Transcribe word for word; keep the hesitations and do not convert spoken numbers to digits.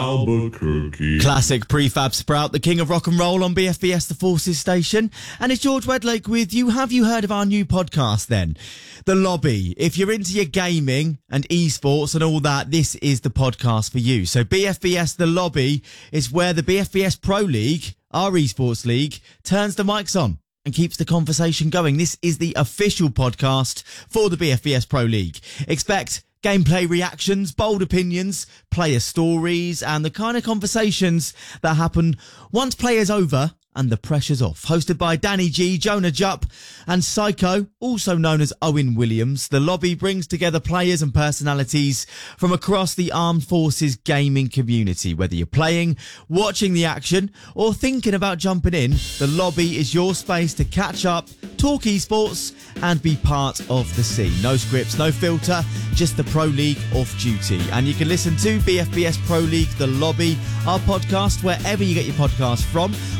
Albuquerque. Classic prefab Sprout, the king of rock and roll on B F B S The Forces station. And it's George Wedlake with you. Have you heard of our new podcast then? The Lobby. If you're into your gaming and esports and all that, this is the podcast for you. So B F B S The Lobby is where the B F B S Pro League, our esports league, turns the mics on and keeps the conversation going. This is the official podcast for the B F B S Pro League. Expect gameplay reactions, bold opinions, player stories, and the kind of conversations that happen once player's over and the pressure's off. Hosted by Danny G, Jonah Jupp, and Psycho, also known as Owen Williams, the Lobby brings together players and personalities from across the Armed Forces gaming community. Whether you're playing, watching the action, or thinking about jumping in, the Lobby is your space to catch up, talk esports, and be part of the scene. No scripts, no filter, just the Pro League off duty. And you can listen to B F B S Pro League, The Lobby, our podcast, wherever you get your podcasts from,